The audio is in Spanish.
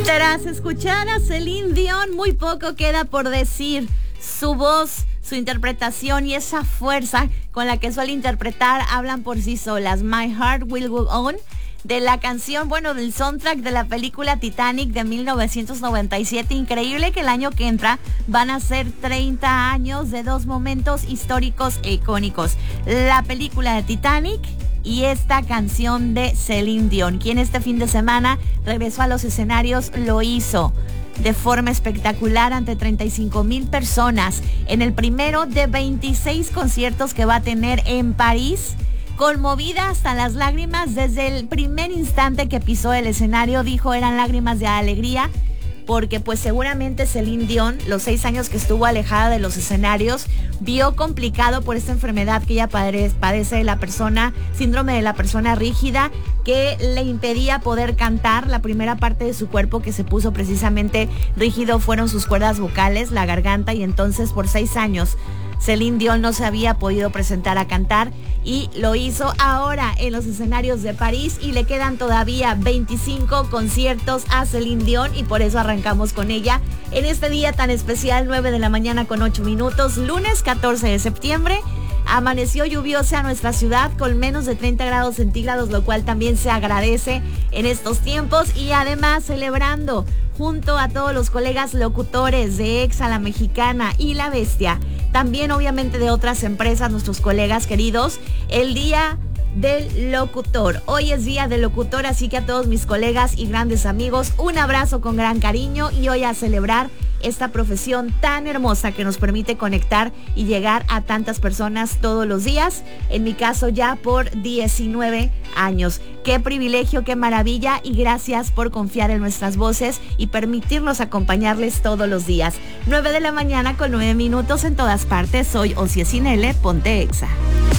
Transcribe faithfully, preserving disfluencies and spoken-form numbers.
Tras escuchar a Celine Dion, muy poco queda por decir. Su voz, su interpretación y esa fuerza con la que suele interpretar hablan por sí solas. My Heart Will Go On, de la canción, bueno, del soundtrack de la película Titanic de mil novecientos noventa y siete. Increíble que el año que entra van a ser treinta años de dos momentos históricos e icónicos. La película de Titanic y esta canción de Celine Dion, quien este fin de semana regresó a los escenarios, lo hizo de forma espectacular ante treinta y cinco mil personas en el primero de veintiséis conciertos que va a tener en París. Conmovida hasta las lágrimas desde el primer instante que pisó el escenario, dijo eran lágrimas de alegría, porque pues seguramente Celine Dion, los seis años que estuvo alejada de los escenarios, vio complicado por esta enfermedad que ella padece de la persona, síndrome de la persona rígida, que le impedía poder cantar. La primera parte de su cuerpo que se puso precisamente rígido fueron sus cuerdas vocales, la garganta, y entonces por seis años Celine Dion no se había podido presentar a cantar y lo hizo ahora en los escenarios de París, y le quedan todavía veinticinco conciertos a Celine Dion y por eso arrancamos con ella en este día tan especial, nueve de la mañana con ocho minutos, lunes catorce de septiembre. Amaneció lluviosa nuestra ciudad con menos de treinta grados centígrados, lo cual también se agradece en estos tiempos, y además celebrando junto a todos los colegas locutores de Exa, La Mexicana y La Bestia, también obviamente de otras empresas, nuestros colegas queridos, el Día del Locutor. Hoy es Día del Locutor, así que a todos mis colegas y grandes amigos, un abrazo con gran cariño, y hoy a celebrar esta profesión tan hermosa que nos permite conectar y llegar a tantas personas todos los días. En mi caso ya por diecinueve años. Qué privilegio, qué maravilla, y gracias por confiar en nuestras voces y permitirnos acompañarles todos los días. nueve de la mañana con nueve minutos en todas partes. Soy Osiel Sinele, ponte Exa.